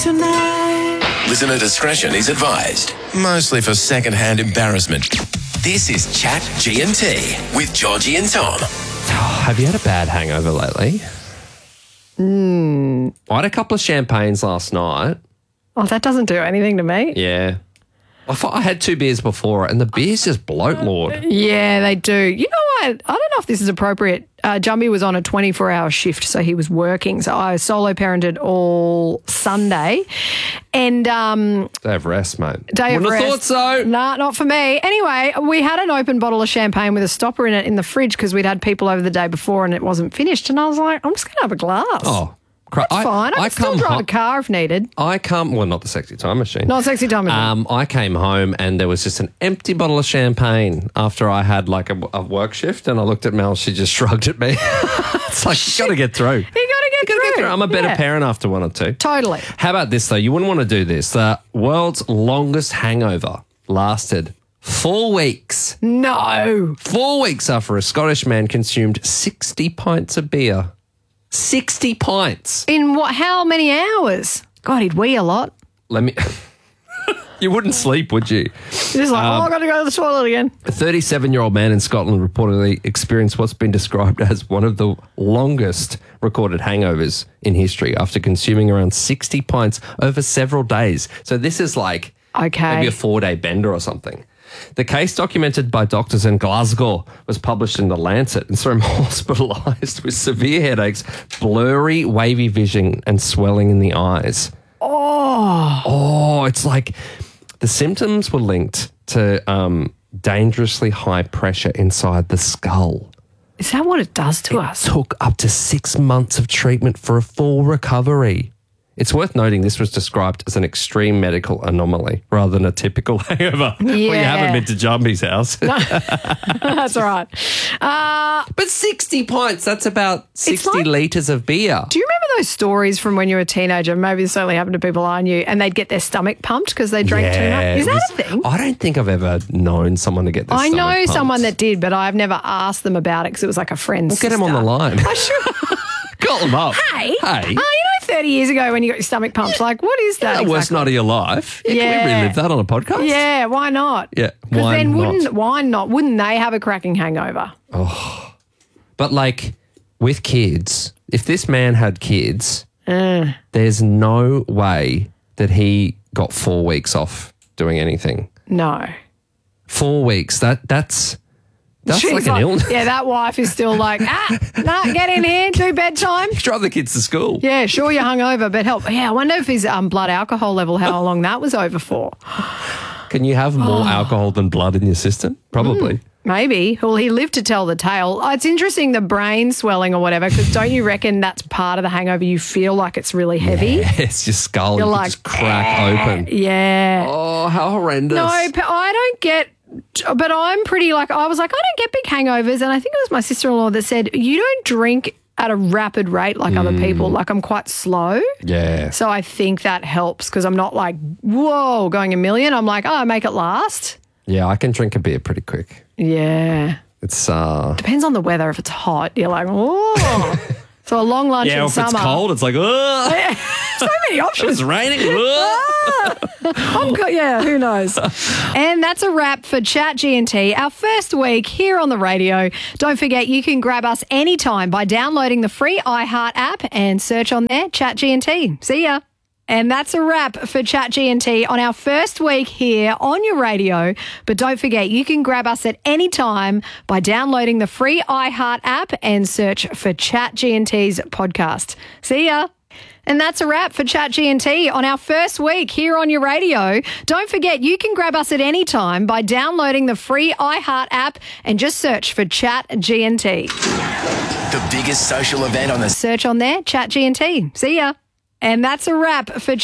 tonight. Listener discretion is advised, mostly for second-hand embarrassment. This is Chat G&T with Georgie and Tom. Have you had a bad hangover lately? I had a couple of champagnes last night. Oh, that doesn't do anything to me. Yeah. I thought I had 2 beers before and the beers just bloat, Lord. Yeah, they do. You know what? I don't know if this is appropriate. Jumby was on a 24-hour shift, so he was working. So I solo parented all Sunday. And Day of rest, mate. Day of Wouldn't rest. have thought so. Nah, not for me. Anyway, we had an open bottle of champagne with a stopper in it in the fridge because we'd had people over the day before and it wasn't finished. And I was like, I'm just going to have a glass. Oh, That's fine. I can still drive a car if needed. Well, not the sexy time machine. Not sexy time machine. I came home and there was just an empty bottle of champagne after I had like a work shift, and I looked at Mel. She just shrugged at me. It's like, you got to get through. You got to get through. I'm a better parent after 1 or 2. Totally. How about this, though? You wouldn't want to do this. The world's longest hangover lasted 4 weeks. No. 4 weeks after a Scottish man consumed 60 pints of beer. 60 pints. In what? How many hours? God, he'd wee a lot. You wouldn't sleep, would you? He's just like, I got to go to the toilet again. A 37-year-old man in Scotland reportedly experienced what's been described as one of the longest recorded hangovers in history after consuming around 60 pints over several days. So this is like maybe a 4-day bender or something. The case, documented by doctors in Glasgow, was published in The Lancet and saw him hospitalised with severe headaches, blurry, wavy vision and swelling in the eyes. Oh, it's like the symptoms were linked to dangerously high pressure inside the skull. Is that what it does to us? It took up to 6 months of treatment for a full recovery. It's worth noting this was described as an extreme medical anomaly rather than a typical hangover. Yeah. Well, you haven't been to Jumby's house. That's all right. But 60 pints, that's about 60 litres of beer. Do you remember those stories from when you were a teenager? Maybe this only happened to people I knew, and they'd get their stomach pumped because they drank too much. Is that a thing? I don't think I've ever known someone to get their stomach I know pumped. someone that did, but I've never asked them about it because it was like a friend's We'll get them on the line. I should. Call them up. Hey. Hey. 30 years ago when you got your stomach pumped, like, what is that? The worst night of your life. Yeah, Yeah. Can we relive that on a podcast? Yeah, why not? Yeah, Because why then not? wouldn't they have a cracking hangover? But like with kids, if this man had kids, there's no way that he got 4 weeks off doing anything. No. 4 weeks. That's She's like an illness. Yeah, that wife is still like, get in here, do bedtime. Drive the kids to school. Yeah, sure, you're hungover, but help. Yeah, I wonder if his blood alcohol level, how long that was over for. Can you have more alcohol than blood in your system? Probably. Maybe. Well, he lived to tell the tale. It's interesting, the brain swelling or whatever, because don't you reckon that's part of the hangover? You feel like it's really heavy. Yeah, it's your skull. You're You like, just crack open. Yeah. Oh, how horrendous. No, I don't get, but I'm pretty like, I was like, I don't get big hangovers. And I think it was my sister-in-law that said, you don't drink at a rapid rate like other people. Like, I'm quite slow. Yeah. So I think that helps because I'm not like, whoa, going a million. I'm like, I make it last. Yeah, I can drink a beer pretty quick. Yeah. It's Depends on the weather. If it's hot, you're like, oh. So a long lunch in if summer. it's cold, it's like, oh. So many options. It's raining. Who knows? And that's a wrap for Chat G&T, our first week here on the radio. Don't forget, you can grab us anytime by downloading the free iHeart app and search on there, Chat G&T. See ya. And that's a wrap for Chat G&T on our first week here on your radio. But don't forget, you can grab us at any time by downloading the free iHeart app and search for Chat G&T's podcast. See ya. And that's a wrap for Chat G&T on our first week here on your radio. Don't forget, you can grab us at any time by downloading the free iHeart app and just search for Chat G&T. The biggest social event on the... Search on there, Chat G&T. See ya. And that's a wrap for